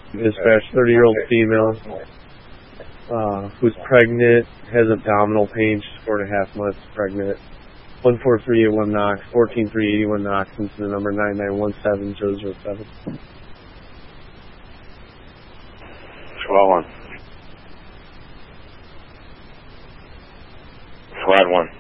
Dispatch, 30-year-old female, who's pregnant, has abdominal pain, she's 4.5 months pregnant. 14381 Knox, 14381 Knox, into the number 9917007. 12-1. Squad 1.